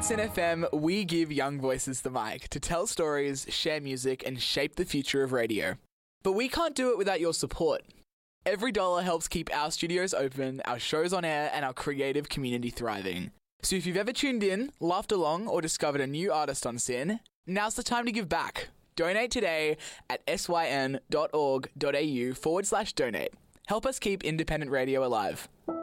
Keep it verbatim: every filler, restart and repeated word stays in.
At SYN F M, we give young voices the mic to tell stories, share music, and shape the future of radio. But we can't do it without your support. Every dollar helps keep our studios open, our shows on air, and our creative community thriving. So if you've ever tuned in, laughed along, or discovered a new artist on SYN, now's the time to give back. Donate today at syn.org.au forward slash donate. Help us keep independent radio alive.